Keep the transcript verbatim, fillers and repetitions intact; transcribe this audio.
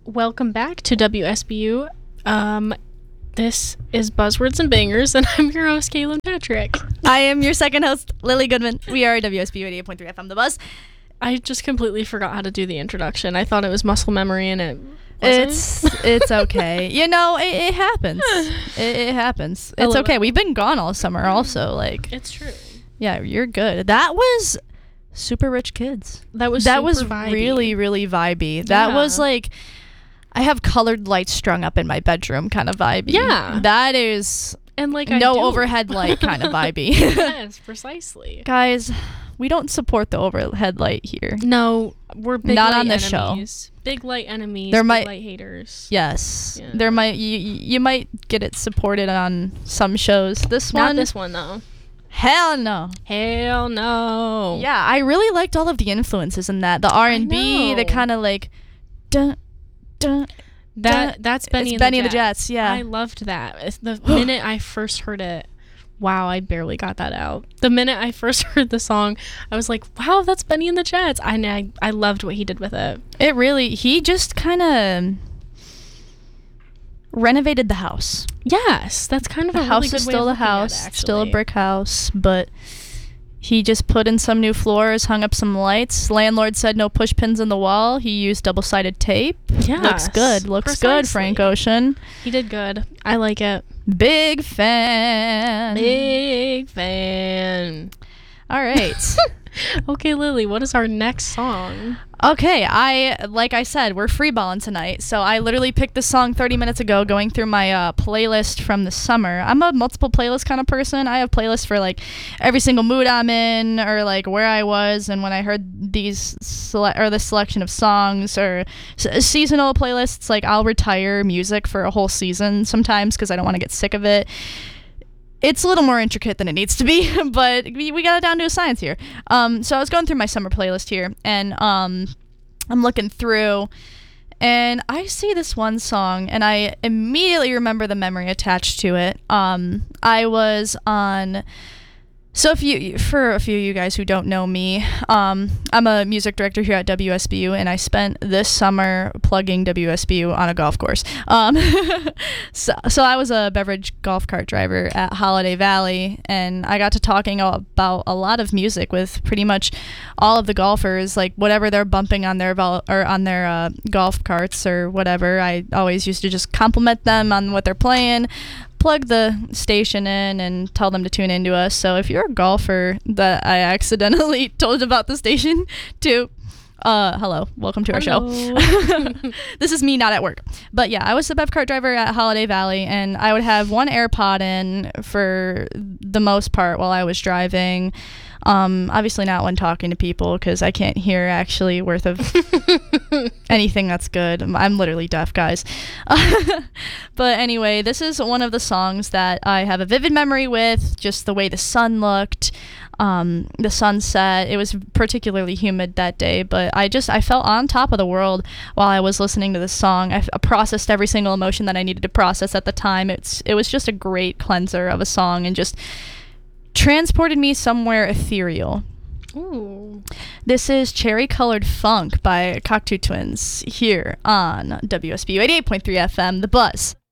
welcome back to W S B U. Um, this is Buzzwords and Bangers, and I'm your host, Kaylin Patrick. I am your second host, Lily Goodman. We are W S B U eighty-eight point three F M, The Buzz. I just completely forgot how to do the introduction. I thought it was muscle memory, and it wasn't. It's it's okay. You know, it, it happens. It, it happens. It's okay. It. We've been gone all summer also. Like, it's true. Yeah, you're good. That was Super Rich Kids. That was that super was vibey. really, really vibey. That Yeah. was like, I have colored lights strung up in my bedroom kind of vibey. Yeah. That is And like I no do. overhead light kind of vibey. Yes, precisely. Guys, we don't support the overhead light here. No, we're big Not light on this enemies. Big light enemies. There big might- light haters. Yes. Yeah. There might you you might get it supported on some shows. This Not one this one though. hell no. Hell no. Yeah, I really liked all of the influences in that. The R and B, the know. kind of like dun dun That that's Benny, it's and, Benny the and the Jets, yeah. I loved that. It's the minute I first heard it, wow, I barely got that out. The minute I first heard the song, I was like, wow, that's Benny and the Jets. I I, I loved what he did with it. It really he just kind of renovated the house. Yes, that's kind of The a house really good is way still of a looking at house, it, still a actually. brick house, but he just put in some new floors, hung up some lights. Landlord said no push pins in the wall. He used double-sided tape. Yes, Looks good. Looks good, precisely. Frank Ocean. He did good. I like it. Big fan. Big fan. All right. Okay, Lily, what is our next song? Okay, I like I said, we're freeballing tonight. So I literally picked this song thirty minutes ago, going through my uh, playlist from the summer. I'm a multiple playlist kind of person. I have playlists for like every single mood I'm in, or like where I was, and when I heard these sele- or the selection of songs, or s- seasonal playlists. Like I'll retire music for a whole season sometimes because I don't want to get sick of it. It's a little more intricate than it needs to be, but we, we got it down to a science here. Um, so I was going through my summer playlist here, and um, I'm looking through, and I see this one song, and I immediately remember the memory attached to it. Um, I was on... So if you, for a few of you guys who don't know me, um, I'm a music director here at W S B U, and I spent this summer plugging W S B U on a golf course. Um, so, so I was a beverage golf cart driver at Holiday Valley, and I got to talking about a lot of music with pretty much all of the golfers, like whatever they're bumping on their vol- or on their uh, golf carts or whatever. I always used to just compliment them on what they're playing, plug the station in, and tell them to tune into us. So if you're a golfer that I accidentally told about the station to, uh, hello, welcome to our show. This is me not at work. But yeah, I was the bev cart driver at Holiday Valley, and I would have one AirPod in for the most part while I was driving. Um, obviously not when talking to people, because I can't hear actually worth of anything that's good. I'm, I'm literally deaf, guys. But anyway, this is one of the songs that I have a vivid memory with, just the way the sun looked, um, the sunset. It was particularly humid that day, but I just, I felt on top of the world while I was listening to this song. I, f- I processed every single emotion that I needed to process at the time. It's, it was just a great cleanser of a song, and just transported me somewhere ethereal. Ooh. This is Cherry Colored Funk by Cocteau Twins here on W S B U eighty-eight point three F M, The Buzz.